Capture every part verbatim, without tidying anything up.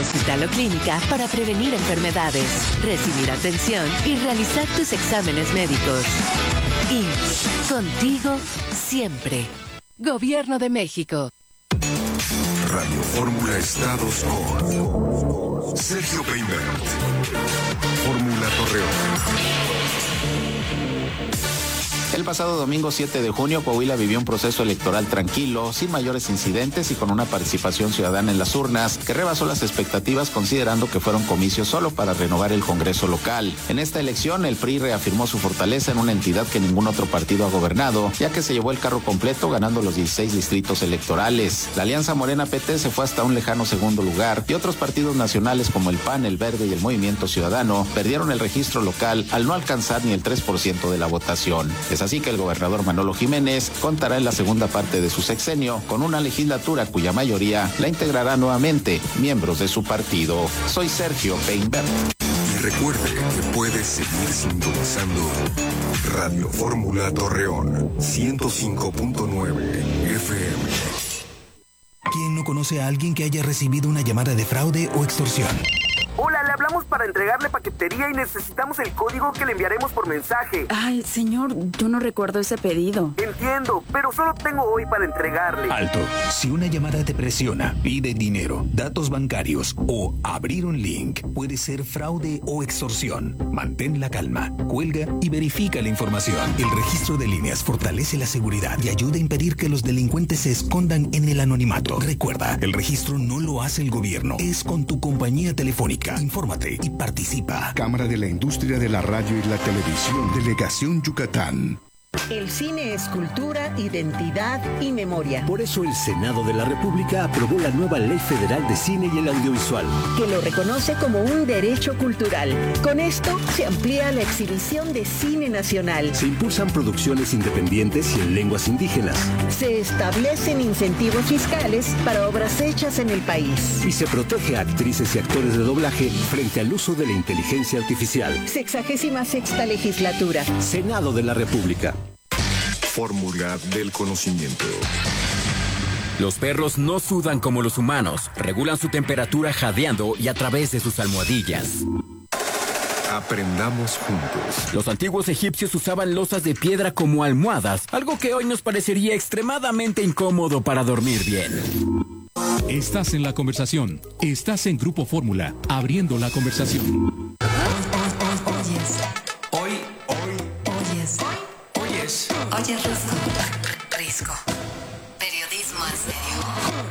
hospital o clínica para prevenir enfermedades, recibir atención y realizar tus exámenes médicos. I M S S, contigo siempre. Gobierno de México. Radio Fórmula Estados con Sergio Peinbert. Fórmula Torreón. El pasado domingo siete de junio, Coahuila vivió un proceso electoral tranquilo, sin mayores incidentes y con una participación ciudadana en las urnas que rebasó las expectativas, considerando que fueron comicios solo para renovar el Congreso local. En esta elección, el P R I reafirmó su fortaleza en una entidad que ningún otro partido ha gobernado, ya que se llevó el carro completo ganando los dieciséis distritos electorales. La alianza Morena-P T se fue hasta un lejano segundo lugar y otros partidos nacionales como el P A N, el Verde y el Movimiento Ciudadano perdieron el registro local al no alcanzar ni el tres por ciento de la votación. Es así que el gobernador Manolo Jiménez contará en la segunda parte de su sexenio con una legislatura cuya mayoría la integrará nuevamente miembros de su partido. Soy Sergio Peinbert. Y recuerde que puede seguir sintonizando Radio Fórmula Torreón ciento cinco punto nueve F M. ¿Quién no conoce a alguien que haya recibido una llamada de fraude o extorsión? Hola, le hablamos para entregarle paquetería y necesitamos el código que le enviaremos por mensaje. Ay, señor, yo no recuerdo ese pedido. Entiendo, pero solo tengo hoy para entregarle. Alto. Si una llamada te presiona, pide dinero, datos bancarios o abrir un link, puede ser fraude o extorsión. Mantén la calma, cuelga y verifica la información. El registro de líneas fortalece la seguridad y ayuda a impedir que los delincuentes se escondan en el anonimato. Recuerda, el registro no lo hace el gobierno, es con tu compañía telefónica. Infórmate y participa. Cámara de la Industria de la Radio y la Televisión, Delegación Yucatán. El cine es cultura, identidad y memoria. Por eso el Senado de la República aprobó la nueva Ley Federal de Cine y el Audiovisual, que lo reconoce como un derecho cultural. Con esto se amplía la exhibición de cine nacional. Se impulsan producciones independientes y en lenguas indígenas. Se establecen incentivos fiscales para obras hechas en el país. Y se protege a actrices y actores de doblaje frente al uso de la inteligencia artificial. Sexagésima sexta legislatura. Senado de la República. Fórmula del conocimiento. Los perros no sudan como los humanos, regulan su temperatura jadeando y a través de sus almohadillas. Aprendamos juntos. Los antiguos egipcios usaban losas de piedra como almohadas, algo que hoy nos parecería extremadamente incómodo para dormir bien. Estás en la conversación. Estás en Grupo Fórmula, abriendo la conversación. Hoy, hoy, oyes. Oyes. Oye, Risco. Risco. Periodismo en serio.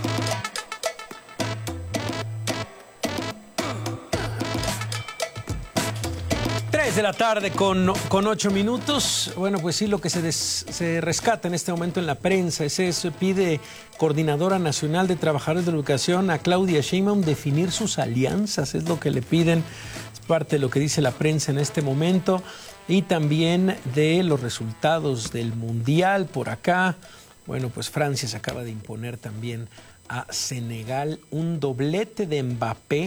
tres de la tarde con, con ocho minutos. Bueno, pues sí, lo que se, des, se rescata en este momento en la prensa es eso. Pide Coordinadora Nacional de Trabajadores de la Educación a Claudia Sheinbaum definir sus alianzas. Es lo que le piden. Es parte de lo que dice la prensa en este momento. Y también de los resultados del Mundial por acá. Bueno, pues Francia se acaba de imponer también a Senegal. Un doblete de Mbappé.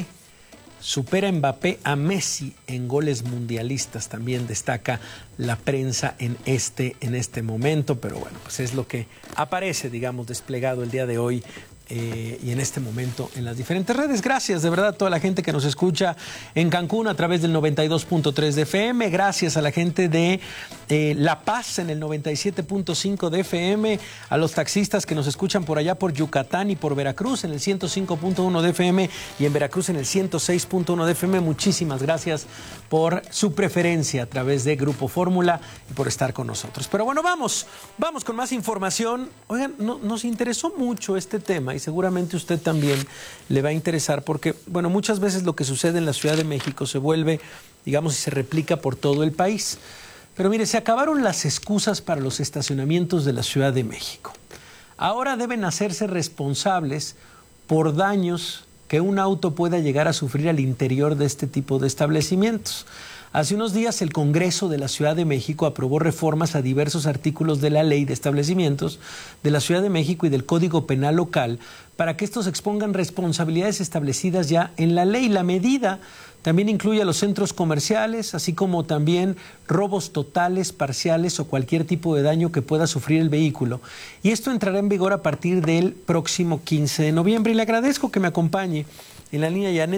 Supera Mbappé a Messi en goles mundialistas. También destaca la prensa en este, en este momento. Pero bueno, pues es lo que aparece, digamos, desplegado el día de hoy. Eh, y en este momento en las diferentes redes. Gracias de verdad a toda la gente que nos escucha en Cancún a través del noventa y dos punto tres de F M. Gracias a la gente de eh, La Paz en el noventa y siete punto cinco de F M. A los taxistas que nos escuchan por allá por Yucatán y por Veracruz en el ciento cinco punto uno de F M y en Veracruz en el ciento seis punto uno de F M. Muchísimas gracias por su preferencia a través de Grupo Fórmula y por estar con nosotros. Pero bueno, vamos, vamos con más información. Oigan, no, nos interesó mucho este tema y seguramente usted también le va a interesar porque, bueno, muchas veces lo que sucede en la Ciudad de México se vuelve, digamos, y se replica por todo el país. Pero mire, se acabaron las excusas para los estacionamientos de la Ciudad de México. Ahora deben hacerse responsables por daños que un auto pueda llegar a sufrir al interior de este tipo de establecimientos. Hace unos días el Congreso de la Ciudad de México aprobó reformas a diversos artículos de la Ley de Establecimientos de la Ciudad de México y del Código Penal local para que estos expongan responsabilidades establecidas ya en la ley. La medida también incluye a los centros comerciales, así como también robos totales, parciales o cualquier tipo de daño que pueda sufrir el vehículo. Y esto entrará en vigor a partir del próximo quince de noviembre. Y le agradezco que me acompañe en la línea Janet